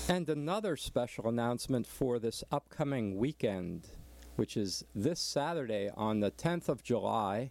And another special announcement for this upcoming weekend, which is this Saturday on the 10th of July.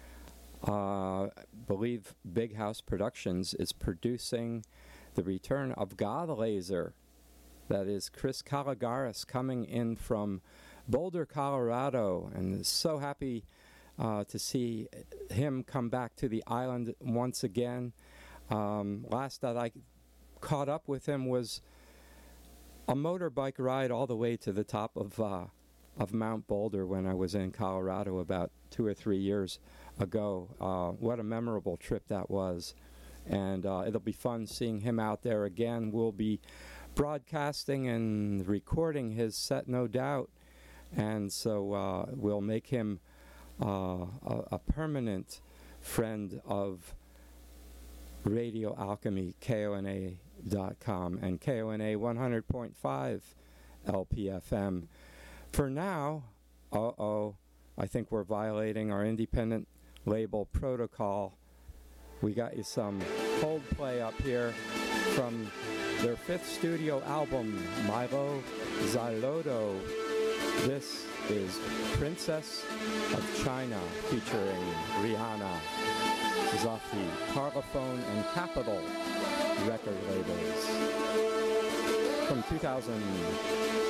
Believe Big House Productions is producing the return of Godlaser. That is Chris Calagaris coming in from Boulder, Colorado, and so happy to see him come back to the island once again. Last that I caught up with him was a motorbike ride all the way to the top of Mount Boulder when I was in Colorado about 2 or 3 years ago. What a memorable trip that was. And it'll be fun seeing him out there again. We'll be broadcasting and recording his set, no doubt. And so we'll make him a permanent friend of Radio Alchemy, KONA.com, and KONA 100.5 LPFM. For now, I think we're violating our independent label protocol. We got you some Coldplay up here from their 5th studio album, Milo Xyloto. This is Princess of China featuring Rihanna. This is off the Parlophone and Capitol record labels from 2000.